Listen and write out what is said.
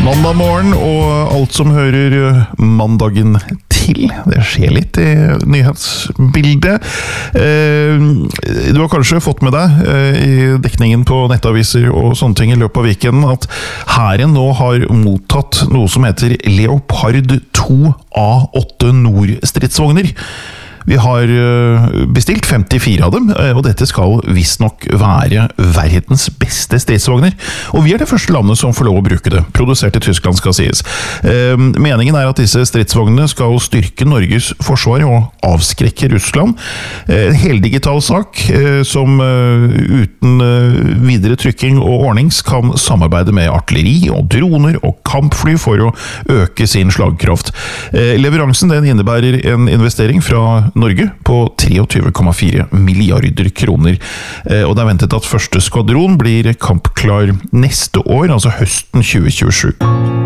Mandag morgen og alt som hører mandagen til. Det skjer litt i nyhetsbildet. Du har kanskje fått med deg i dekningen på nettaviser og sånne ting i løpet av weekenden at hæren nå har mottatt noe som heter Leopard 2 A8 Nord-stridsvogner. Vi har bestilt 54 av dem, og dette skal visst nok være verdens beste stridsvogner. Og vi er det første landet som får lov å bruke det. Produsert i Tyskland skal sies. Meningen er at disse stridsvognene skal styrke Norges forsvar og avskrekke Russland. En heldigital sak som uten videre trykking og ordnings kan samarbeide med artilleri og droner og kampfly for å øke sin slagkraft. Leveransen den innebærer en investering fra Norge på 23,4 milliarder kroner. Og det er ventet at første skvadron blir kampklar neste år, altså høsten 2027.